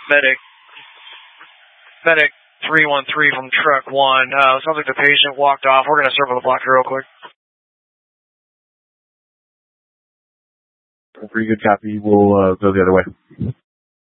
Medic 313 from truck 1. Sounds like the patient walked off. We're going to circle the block here real quick. Pretty good copy. We'll go the other way.